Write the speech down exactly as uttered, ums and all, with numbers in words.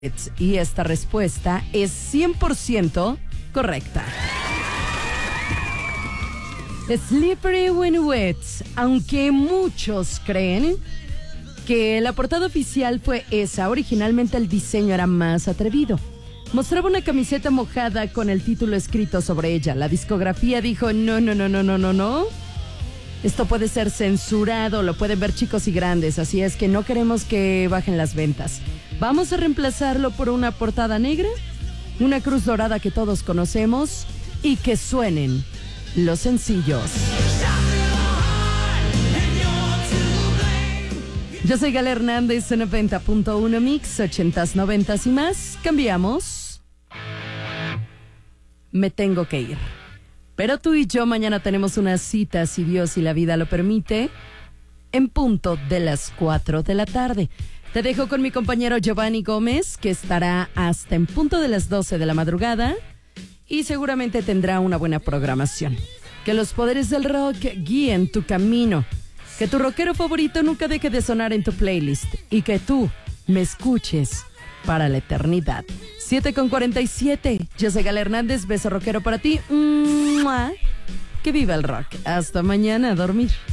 Y esta respuesta es cien por ciento correcta. Slippery When Wet, aunque muchos creen que la portada oficial fue esa, originalmente el diseño era más atrevido. Mostraba una camiseta mojada con el título escrito sobre ella. La discografía dijo, no, no, no, no, no, no, no. Esto puede ser censurado, lo pueden ver chicos y grandes, así es que no queremos que bajen las ventas. Vamos a reemplazarlo por una portada negra, una cruz dorada que todos conocemos y que suenen los sencillos. Yo soy Gala Hernández en noventa punto uno Mix, ochentas, noventas y más. Cambiamos. Me tengo que ir. Pero tú y yo mañana tenemos una cita, si Dios y la vida lo permite, en punto de las cuatro de la tarde. Te dejo con mi compañero Giovanni Gómez, que estará hasta en punto de las doce de la madrugada y seguramente tendrá una buena programación. Que los poderes del rock guíen tu camino. Que tu rockero favorito nunca deje de sonar en tu playlist y que tú me escuches para la eternidad. siete con cuarenta y siete. Yo soy Gala Hernández. Beso rockero para ti. ¡Mua! Que viva el rock. Hasta mañana a dormir.